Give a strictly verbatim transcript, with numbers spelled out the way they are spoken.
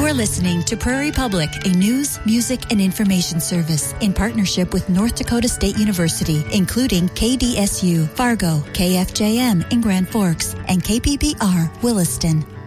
You're listening to Prairie Public, a news, music, and information service in partnership with North Dakota State University, including K D S U, Fargo, K F J M in Grand Forks, and K P B R, Williston.